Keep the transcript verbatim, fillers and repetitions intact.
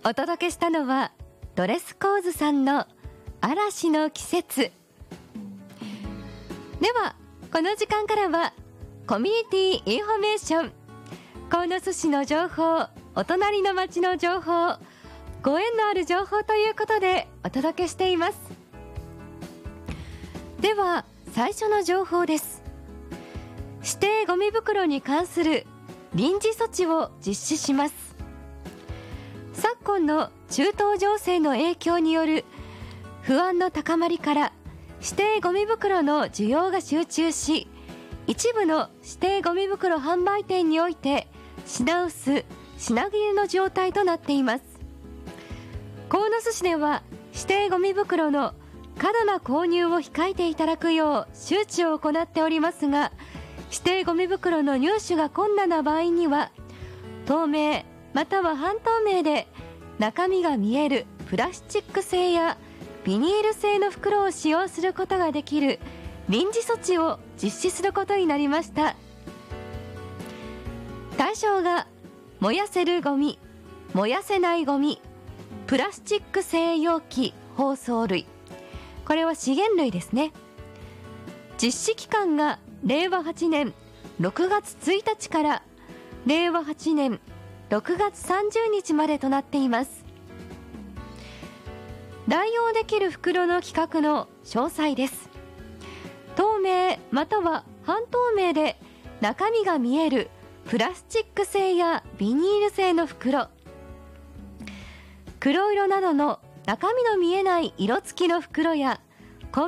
お届けしたのはドレスコーズさんの嵐の季節では、この時間からはコミュニティインフォメーション、鴻巣市の情報、お隣の町の情報、ご縁のある情報ということでお届けしています。では最初の情報です。指定ゴミ袋に関する臨時措置を実施します。昨今の中東情勢の影響による不安の高まりから指定ゴミ袋の需要が集中し、一部の指定ゴミ袋販売店において品薄・品切れの状態となっています。鴻巣市では指定ゴミ袋の過度な購入を控えていただくよう周知を行っておりますが、指定ゴミ袋の入手が困難な場合には透明または半透明で中身が見えるプラスチック製やビニール製の袋を使用することができる臨時措置を実施することになりました。対象が燃やせるゴミ、燃やせないゴミ、プラスチック製容器、包装類、これは資源類ですね。実施期間がれいわはちねんろくがつついたちかられいわはちねんろくがつさんじゅうにちまでとなっています。代用できる袋の規格の詳細です。透明または半透明で中身が見えるプラスチック製やビニール製の袋、黒色などの中身の見えない色付きの袋や